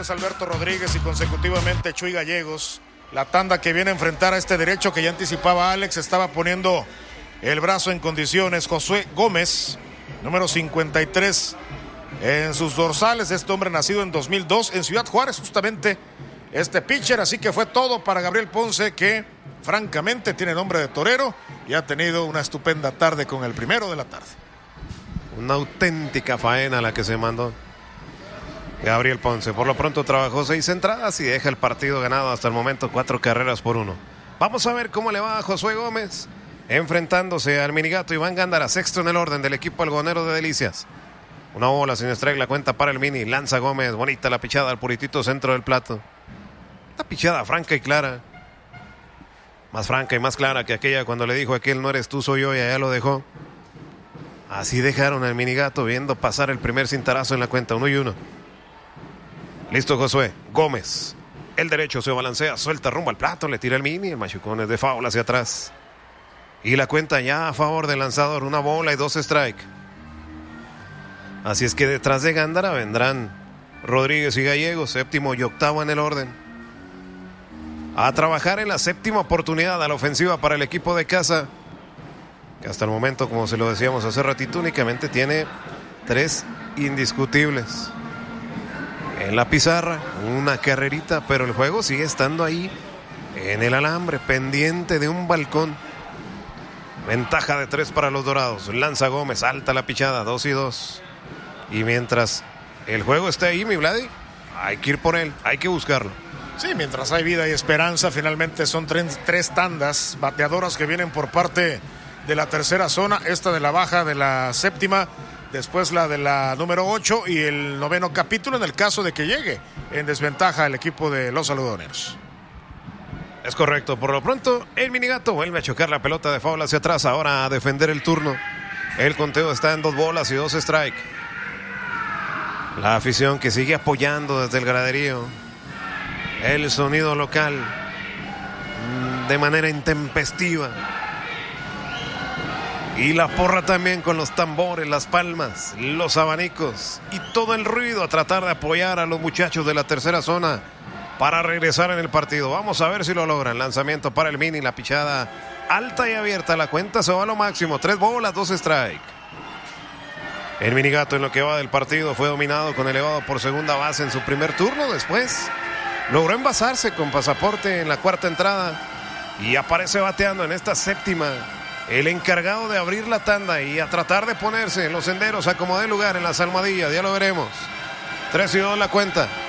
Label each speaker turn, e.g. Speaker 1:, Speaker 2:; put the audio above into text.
Speaker 1: después Alberto Rodríguez y consecutivamente Chuy Gallegos. La tanda que viene a enfrentar a este derecho que ya anticipaba Alex, estaba poniendo el brazo en condiciones. Josué Gómez, número 53 en sus dorsales. Este hombre nacido en 2002 en Ciudad Juárez, justamente este pitcher. Así que fue todo para Gabriel Ponce, que francamente tiene nombre de torero y ha tenido una estupenda tarde con el primero de la tarde.
Speaker 2: Una auténtica faena la que se mandó Gabriel Ponce. Por lo pronto trabajó 6 entradas y deja el partido ganado hasta el momento, 4 carreras por 1. Vamos a ver cómo le va a Josué Gómez enfrentándose al minigato Iván Gándara, sexto en el orden del equipo algonero de Delicias. Una bola sin strike, la cuenta para el mini. Lanza Gómez, bonita la pichada al puritito centro del plato. Una pichada franca y clara. Más franca y más clara que aquella cuando le dijo a aquel: no eres tú, soy yo, y allá lo dejó. Así dejaron al minigato viendo pasar el primer cintarazo en la cuenta, 1-1. Listo Josué Gómez. El derecho se balancea, suelta rumbo al plato, le tira el mini, el machucón es de foul hacia atrás. Y la cuenta ya a favor del lanzador, 1 bola y 2 strike. Así es que detrás de Gándara vendrán Rodríguez y Gallegos, séptimo y octavo en el orden. A trabajar en la séptima oportunidad a la ofensiva para el equipo de casa, que hasta el momento, como se lo decíamos hace ratito, únicamente tiene 3 indiscutibles. En la pizarra, una carrerita, pero el juego sigue estando ahí, en el alambre, pendiente de un balcón. Ventaja de 3 para los Dorados. Lanza Gómez, alta la pichada, 2-2. Y mientras el juego esté ahí, mi Vladi, hay que ir por él, hay que buscarlo.
Speaker 1: Sí, mientras hay vida y esperanza, finalmente son 3 tandas bateadoras que vienen por parte de la tercera zona, esta de la baja de la séptima, después la de la número 8 y el noveno capítulo en el caso de que llegue en desventaja el equipo de los Algodoneros.
Speaker 2: Es correcto, por lo pronto el minigato vuelve a chocar la pelota de foul hacia atrás, ahora a defender el turno. El conteo está en 2 bolas y 2 strike. La afición que sigue apoyando desde el graderío el sonido local de manera intempestiva. Y la porra también con los tambores, las palmas, los abanicos y todo el ruido a tratar de apoyar a los muchachos de la tercera zona para regresar en el partido. Vamos a ver si lo logran. Lanzamiento para el mini, la pichada alta y abierta. La cuenta se va a lo máximo. 3 bolas, 2 strike. El minigato en lo que va del partido fue dominado con elevado por segunda base en su primer turno. Después logró envasarse con pasaporte en la cuarta entrada y aparece bateando en esta séptima. El encargado de abrir la tanda y a tratar de ponerse en los senderos a como dé lugar en las almohadillas. Ya lo veremos. 3-2 la cuenta.